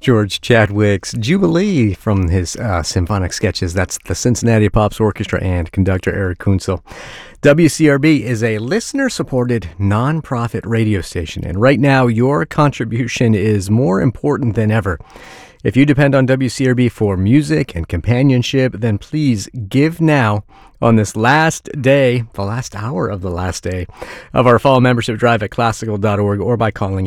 George Chadwick's Jubilee from his symphonic sketches. That's the Cincinnati Pops Orchestra and conductor Eric Kunzel. WCRB is a listener-supported nonprofit radio station, and right now your contribution is more important than ever. If you depend on WCRB for music and companionship, then please give now on this last day, the last hour of the last day of our fall membership drive at classical.org or by calling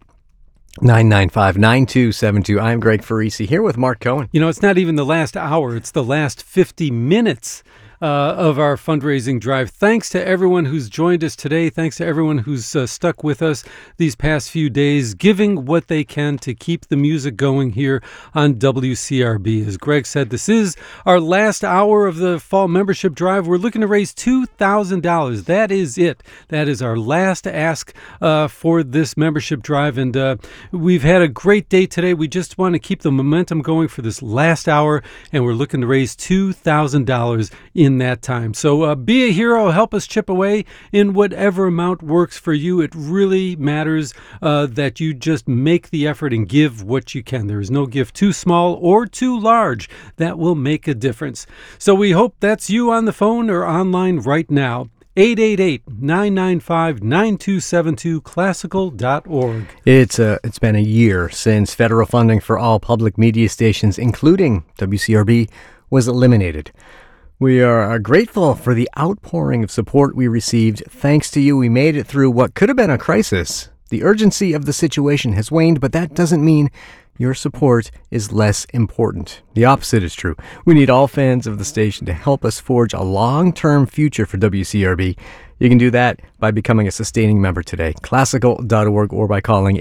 888-995-9272. I'm Greg Farisi here with Mark Cohen. You know, it's not even the last hour. It's the last 50 minutes of our fundraising drive. Thanks to everyone who's joined us today. Thanks to everyone who's stuck with us these past few days, giving what they can to keep the music going here on WCRB. As Greg said, this is our last hour of the fall membership drive. We're looking to raise $2,000. That is it. That is our last ask for this membership drive. And we've had a great day today. We just want to keep the momentum going for this last hour, and we're looking to raise $2,000 in that time. So be a hero. Help us chip away in whatever amount works for you. It really matters that you just make the effort and give what you can. There is no gift too small or too large that will make a difference. So we hope that's you on the phone or online right now. 888-995-9272, classical.org. It's been a year since federal funding for all public media stations, including WCRB, was eliminated. We are grateful for the outpouring of support we received. Thanks to you, we made it through what could have been a crisis. The urgency of the situation has waned, but that doesn't mean your support is less important. The opposite is true. We need all fans of the station to help us forge a long-term future for WCRB. You can do that by becoming a sustaining member today. Classical.org or by calling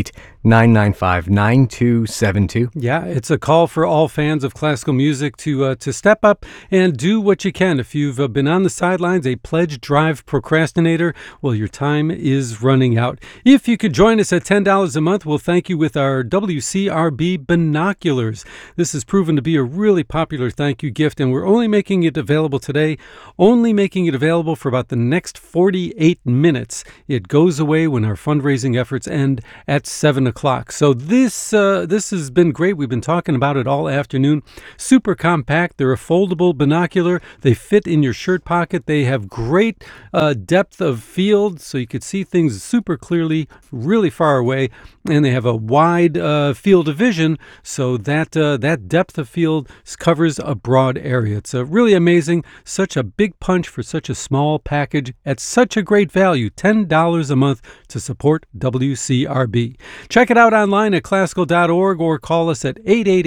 888-995-9272. Yeah, it's a call for all fans of classical music to step up and do what you can. If you've been on the sidelines, a pledge drive procrastinator, well, your time is running out. If you could join us at $10 a month, we'll thank you with our WCRB binoculars. This has proven to be a really popular thank you gift, and we're only making it available today, only making it available for about the next 48 minutes. It goes away when our fundraising efforts end at 7 o'clock. So this has been great. We've been talking about it all afternoon. Super compact. They're a foldable binocular. They fit in your shirt pocket. They have great depth of field, so you could see things super clearly, really far away. And they have a wide field of vision, so that depth of field covers a broad area. It's really amazing. Such a big punch for such a small package at such a great value, $10 a month to support WCRB. Check it out online at classical.org or call us at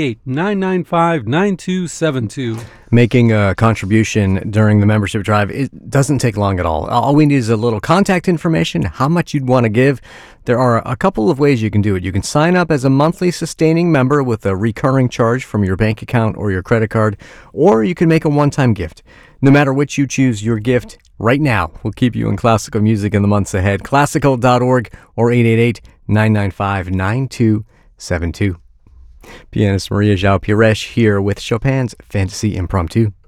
888-995-9272. Making a contribution during the membership drive, it doesn't take long at all. All we need is a little contact information, how much you'd want to give. There are a couple of ways you can do it. You can sign up as a monthly sustaining member with a recurring charge from your bank account or your credit card, or you can make a one-time gift. No matter which you choose, your gift right now will keep you in classical music in the months ahead. Classical.org or 888-995-9272. Pianist Maria João Pires here with Chopin's Fantasy Impromptu.